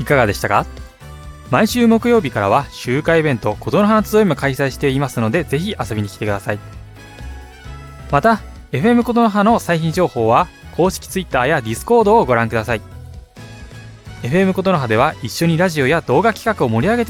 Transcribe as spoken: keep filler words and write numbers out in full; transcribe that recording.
いかがでしたか？毎週木曜日からは集会イベントことのはの集いも開催していますので、ぜひ遊びに来てください。また エフエム ことのはの最新情報は公式 Twitter や Discord をご覧ください。 エフエム ことのはでは一緒にラジオや動画企画を盛り上げて